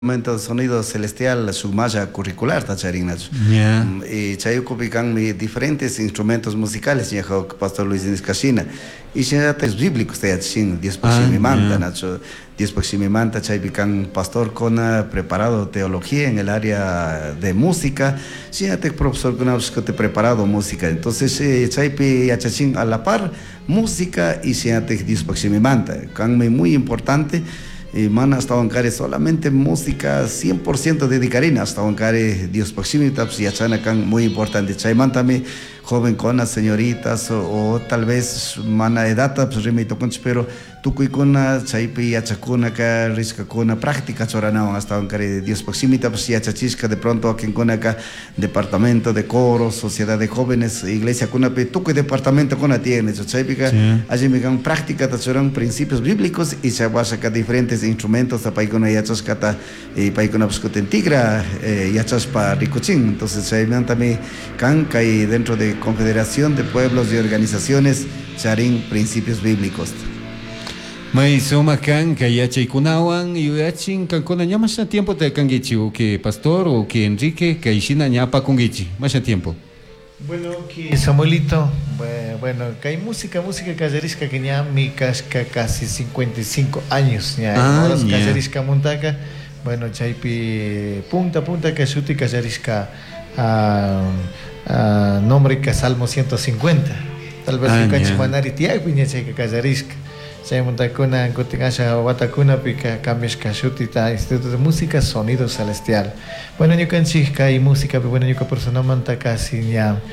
Momento sonido celestial su malla curricular tacharin nacho. Yeah. Y chayuko pican diferentes instrumentos musicales ya pastor Luis Inés Casina. Y ya te bíblicos te achin 10 mi manta nacho. 10 mi manta chay pican pastor Kona preparado teología en el área de música. Si ya te profesor Kona que te preparado música. Entonces chay pi achachin a la par música y si ya te 10 mi manta. Can muy importante. Y man hasta bancare solamente música 100% dedicarina hasta bancare Dios proximitas y achana can muy importante chayman también joven con las señoritas o tal vez mana edad pues remito con pero tu cuicona chaypi achacuna ka risca con práctica chorana hasta bancare Dios proximitas pues y achachisca de pronto aquí con acá departamento de coro sociedad de jóvenes iglesia con pe tu departamento con tiene chaypica allí me can práctica tachoran principios bíblicos y se va a sacar diferentes instrumentos para con yachas kata y para con abscoten tigra yachas para ricochín entonces se también can y dentro de Confederación de Pueblos y Organizaciones charin principios bíblicos. May suma kan kaya chay kunawan yachin kan kuna nya mas tiempo te kangichi o que pastor o que Enrique que ishina nya pa kungichi más tiempo. Bueno, que Samuelito, bueno, que hay música caserisca que ya mi casca casi 55 años ya, caserisca montaca, bueno, chaypi punta que suti caserisca nombre que Salmo 150, tal vez un canchimanari tiag piña chay caserisca. Saya montakuna ancotingasha watakuna pica cambios cachutita Instituto de Música Sonido Celestial. Bueno, yo canchica y música, bueno, yo persona manta casi ya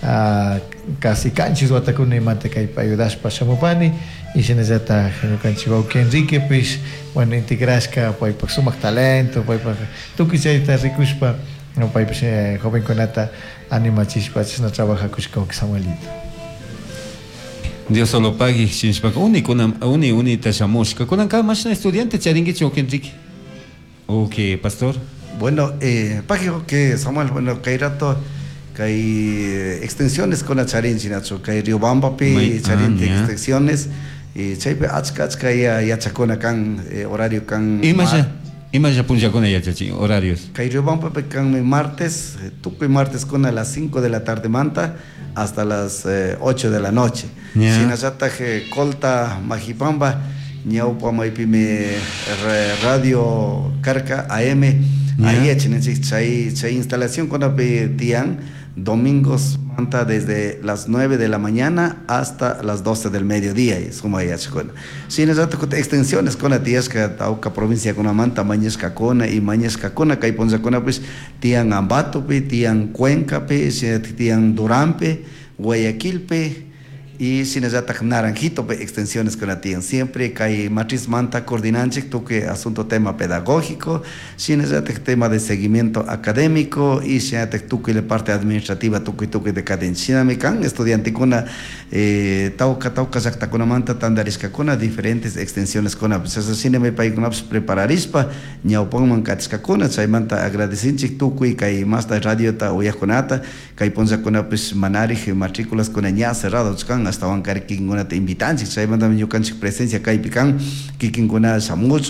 casi canchis watakuna y manta que ayudas para chamupani y se necesita yo canchiva que Enrique pues bueno integrasca pues por su talento pues tú que ya estás ricuspa no pues joven conata anima chispa no trabaja con Samuelito. Dios solo pague sin pagar uni tashamushka con acá más estudiante charingue o que Enrique o que pastor bueno pague que Samuel bueno que rato que hay extensiones con la charin chinacho que Riobamba pe charin extensiones y chaipe achka ya chacona can horario can Imagina punja con ella chachi horarios que Riobamba pe can martes tupe martes con a las 5 de la tarde manta hasta las 8 de la noche. Si nasata que colta Majipamba, ñaupa maipime radio Carca AM, ahí echen chay instalación con tian domingos manta desde las 9 de la mañana hasta las 12 del mediodía y suma ya chicona. Si nasata con extensiones con la tiasca Tauca provincia con manta mañesca cona y mañesca cona que ponza cona pues tian Ambato pe tian Cuenca pe tian Durampe Guayaquil pe y si necesita Naranjito extensiones con la tienda siempre que hay matriz manta coordinante tú que asunto tema pedagógico si necesita tema de seguimiento académico y si necesita tú que la parte administrativa tú que de cadencia me can estudiante con tauca zakta con manta tandarisca con diferentes extensiones con pues así me país con prepararispa ñaupon mancatisca con chay manta agradecinchi tú que hay más de radio ta uyaconata que hay ponza con pues manari matrículas con ña cerrados can hasta bancar kinguna te invitanchi chay manda yo canchi presencia kai pican kinguna samuch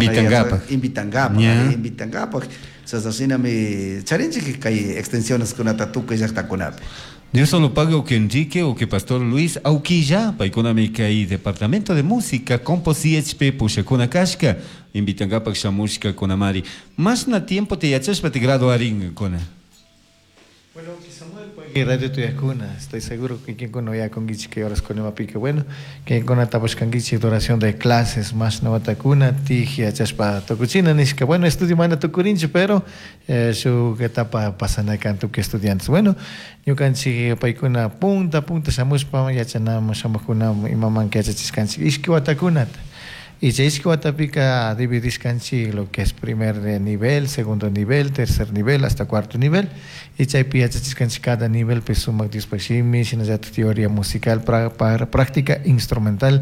invitangapa sasasina me charinchi que hay extensiones con tatu que ya está con ape. Dios solo paga o que Enrique o que Pastor Luis au que ya pa económica y departamento de música compo CHP puxa con a casca invitangapa chamushka con amari más na tiempo te yachas para te graduarin con bueno, que Samuel puede radio tu yacuna, estoy seguro que quien cono ya con gichi que horas con el mapique bueno, que con atapos con gichi duración de clases más no atacuna, tiji achaspa tocuchina ni que bueno estudio mana tocurinche pero su etapa pasan acá tu que estudiantes bueno, yo canchi paikuna punta samus pa ya chanamos samakuna imaman que achis canchi iski atacuna y se es que Guatapica dividís canchi lo que es primer nivel, segundo nivel, tercer nivel, hasta cuarto nivel. Y chaypi canchi cada nivel pues sumak dispaximi, sin teoría musical, práctica instrumental,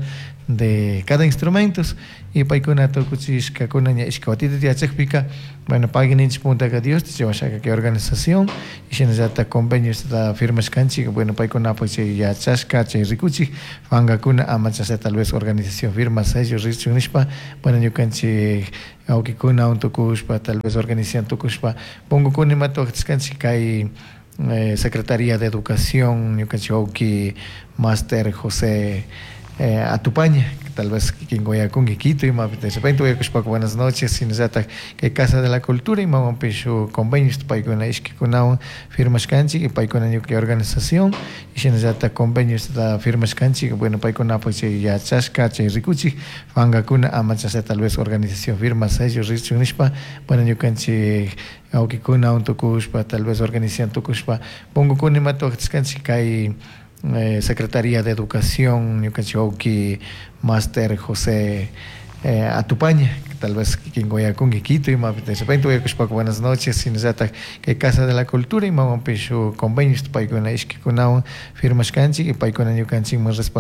de cada instrumento y paikuna tokuchishka kuna ña ishkawatita tiachikpika bueno pagininch puntaqa Dios tichawashaka que organización y shinallata convenios ta firmashkanchik bueno paykunapak chay yachashka chay rikuchik fankakuna ama chasha tal vez organización firma sellos richun nishpa bueno ñukanchik aukikunawan tukushpa tal vez organización tukushpa pungukuna toqchkanchik kay Secretaría de Educación ñukanchik auki Máster José Atupaña, que tal vez quien goya con Quito y de repente voy a escuchar buenas noches, sin nada que Casa de la Cultura y mamá pecho convenios para con la isquicunao firmas canchi y para con la que organización y sin nada convenios de firmas canchi bueno para con la pues ya chasca che ricuchi fanga kuna amachase tal vez organización firmas ellos richunispa bueno yo canchi aunque kuna un tokuspa tal vez organización tokuspa pongo con mato canchi kai Secretaría de Educación, ñukanchik Máster José Atupaña, que tal vez quien goya con Quito y de repente voy a escuchar buenas noches, sin nada que Casa de la Cultura y mamá pecho convenios para con la isquicunao firmas canchi y para con la ñukanchik más respaldo